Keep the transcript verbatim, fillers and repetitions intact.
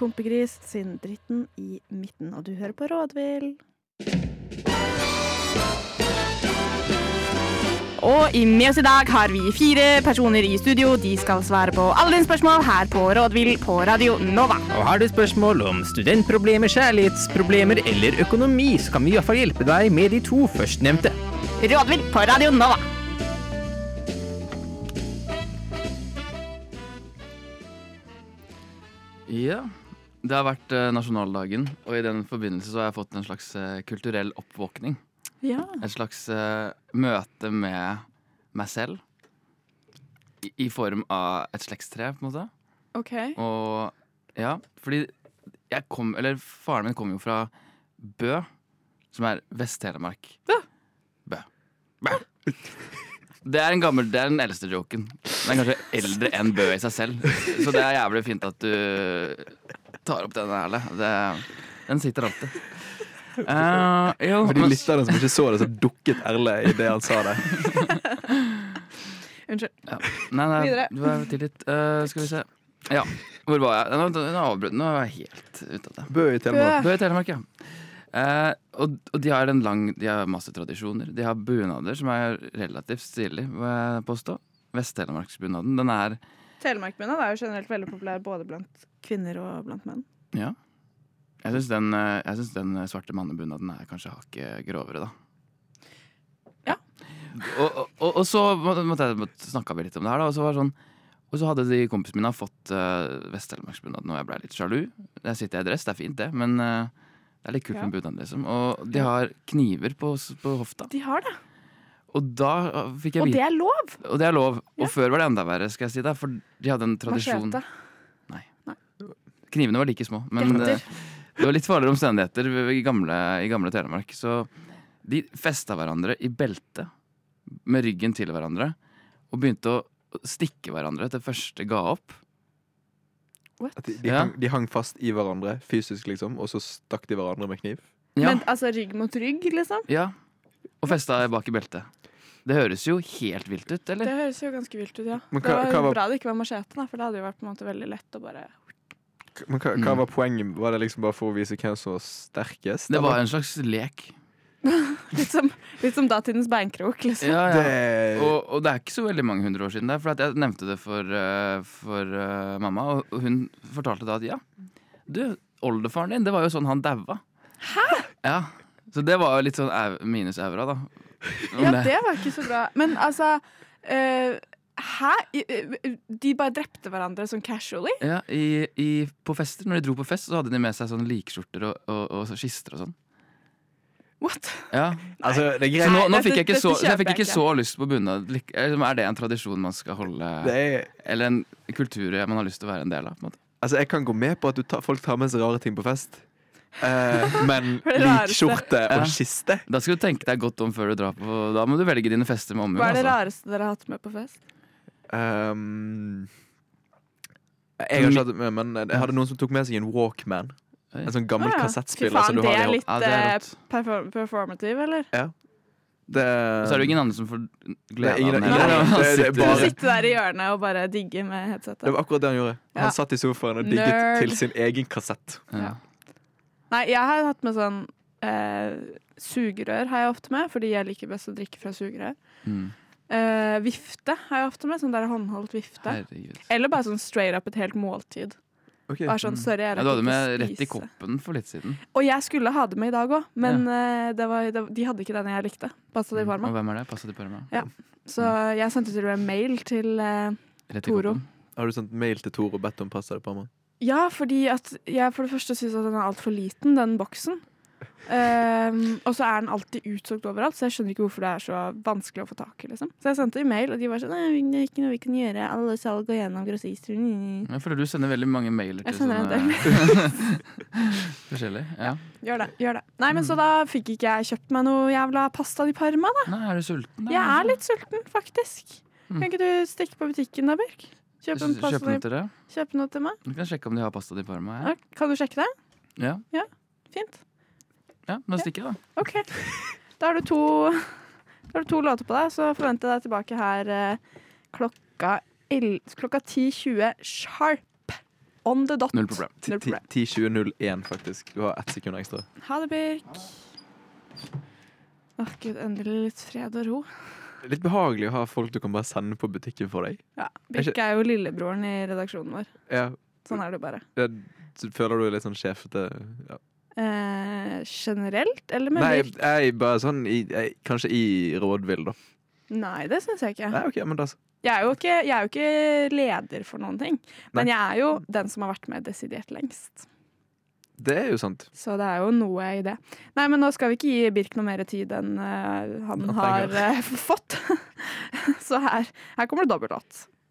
Pumpegris sin Dritten i midten, og du hører på Rådvill. Og i med oss i dag har vi fire personer i studio. De skal svare på alle dine spørsmål her på Rådvill på Radio Nova. Og har du spørsmål om studentproblemer, kjærlighetsproblemer eller økonomi, så kan vi i hvert fall hjelpe deg med de to førstnevnte. Rådvill på Radio Nova. Ja, det har vært eh, nasjonaldagen, og i den forbindelse så har jeg fått en slags eh, kulturell oppvåkning. Ja. Et slags eh, møte med meg selv i, i form av et slektstre, på en måte. Ok. Og ja, fordi jeg kom, eller faren min kom jo fra Bø, som er Vest-Telemark. Bø? Bø. Bø. Det er en gammel, det er den eldste joken. Den er kanskje eldre enn Bø i seg selv. Så det er jævlig fint at du tar opp den Erle. Det, den sitter alltid. Uh, jo, For de men- lytterne som ikke så det, så dukket Erle i det han sa det. Unnskyld. Ja. Nei, nei, Videre. du er tilgitt. Uh, skal vi se. Ja, hvor var jeg? Nå, nå, avbrøt- nå er jeg helt ute av det. Bø i Telemark. Bø i Telemark, ja. Eh, og, og de har en lang De har masse tradisjoner. De har bunader som er relativt stilig, må jeg påstå. Vest-Telemarksbunaden. Den er Telemarkbunad er jo generelt veldig populær både blant kvinner og blant menn. Ja. Jeg syns den, eh, jeg synes den svarte mannebunaden er kanskje hakket grovere, da. Ja. Og, og, og, og så måtte måtte jeg snakka vi litt om det her, da. Og så, var sånn, og så hadde de kompisene mine fått uh, Vest-Telemarksbunaden, og jeg ble litt sjalu. Der sitter jeg i dress, det er fint, det, men uh, det er litt kult Ja. med bunad, liksom. Og de har kniver på, på hofta. De har det. Og da fikk jeg Og vite det er lov. Og det er lov. Ja. Og før var det enda verre, skal jeg si det. For de hadde en tradisjon. Machete. Knivene var like små. Men det, Getter. det var litt farligere omstendigheter i gamle, i gamle Telemark. Så de festa hverandre i belte med ryggen til hverandre. Og begynte å stikke hverandre til første ga opp. What? At de, de, Ja. hang, de hang fast i hverandre, fysisk liksom, og så stakk de hverandre med kniv. Ja. Men altså rygg mot rygg, liksom? ja. Og festa bak i beltet. Det høres jo helt vilt ut, Det eller? høres jo ganske vilt ut, ja. Men Det hva- var hva jo var- bra det ikke var machete, da, for det hadde jo vært på en måte veldig lett å bare Men hva, hva var poenget? Var det liksom bare for å vise hvem som var sterkest? Det var eller? en slags lek. Litt som, litt som datidens beinkrok, liksom. Ja, ja. Det, Og, og det er ikke så veldig mange hundre år siden der, for at jeg nevnte det for, eh, for eh, mamma, og, og hun fortalte da at ja, du, oldefaren din, det var jo sånn han daua. Hæ? Ja, så det var jo litt sånn au- minus aura da. Om Ja, det var ikke så bra. Men altså eh, Hæ? I- i- De bare drepte hverandre sånn casually? Ja, i, i, på fester, når de dro på fest, så hadde de med seg sånne likskjorter og, og, og så kister og sånn. What? Ja, altså, det er så greit. nå, nå dette- fikk jeg ikke dette så, så jeg kjøper fikk jeg ikke ikke. så lyst på bunad. Lik- eller Er det en tradisjon man skal holde, Det er, eller en kultur man har lyst til å være en del av? På en måte? altså, jeg kan gå med på at du tar, folk tar med seg rare ting på fest. Eh, men For det rareste. likskjorte og Ja. kiste Da skal du tenke deg godt om før du drar på. Da må du velge dine fester med omhu. Hva er det altså. rareste dere har hatt med på fest? um, Jeg har ikke hatt det med, men jeg hadde noen som tok med seg en Walkman. Oi. En sånn gammel Ah, ja. kassettspiller Fy faen, som du det har i er hånd. litt Ja, det er eh, rått. perfor performative, eller? Det, Og så er det jo ingen andre som får glede Det er ingen- av den. ingen heller. andre. Han Det- det er sitter- Du bare- sitter der i hjørnet og bare digger med det headsetet. var akkurat det han gjorde. Han Ja. satt i sofaen og digget Nerd. til sin egen kassett. Ja. Nei, jeg har hatt med sånn eh, sugerør har jeg ofte med, fordi jeg liker best å drikke fra sugerør. Mm. Eh, vifte har jeg ofte med, sånn der håndholdt vifte. Herregud. Eller bare sånn straight up et helt måltid. Okay. Bare sånn, sorry, jeg Ja, du hadde rekker med ikke å rett i spise. koppen for litt siden. Og jeg skulle ha det med i dag òg, men eh, det var, det, de hadde ikke den jeg likte. Pasta di Og Parma. hvem er det? Passet de Parma? Ja. Så jeg sendte til og med mail til eh, Rett i Toro. koppen. Har du sendt mail til Toro og bedt om pasta det på meg? Ja, fordi at jeg for det første syns at den er altfor liten, den boksen. Um, og så er den alltid utsolgt overalt, så jeg skjønner ikke hvorfor det er så vanskelig å få tak i. Liksom. Så jeg sendte e-mail, og de var sånn Nei, det er ikke noe vi kan gjøre. Alle salg går gjennom grossister. Jeg føler du sender veldig mange mailer Jeg til sender en sånne forskjellig. Ja. Gjør det. gjør det Nei, men Så da fikk ikke jeg kjøpt meg noe jævla pasta di Parma, da. Nei, er du sulten? da? Jeg er litt sulten, faktisk. Mm. Kan ikke du stikke på butikken da, Birk? Kjøpe, en pasta Kjøp noe di, til det. kjøpe noe til meg? Du kan sjekke om de har pasta di Parma her. Ja, kan du sjekke det? Ja. Fint. Ja, nå stikker jeg, da. OK. Da har du to, da har du to låter på deg, så forventer jeg deg tilbake her eh, klokka, el- klokka ti tjue sharp. On the dot. Null problem. Null problem. ti tjue null én, faktisk. Du har ett sekund ekstra. Ha det, Birk. Åh, Gud, endelig litt fred og ro. Litt behagelig å ha folk du kan bare sende på butikken for deg. Ja, Birk er jo lillebroren i redaksjonen vår. Ja, Sånn er det bare. ja, så føler du deg litt sånn sjefete? Ja. Eh, generelt, eller med Nei, Birk? jeg bare sånn i, jeg, kanskje i rådvill, da. Nei, det syns jeg ikke. Nei, ok, men da så. Jeg er, jo ikke. jeg er jo ikke leder for noen ting. Men Nei. jeg er jo den som har vært med desidert lengst. Det er jo sant. Så det er jo noe i det. Nei, men nå skal vi ikke gi Birk noe mer tid enn eh, han Nå har penger. eh, fått. Så her, her kommer det dobbeltlåt.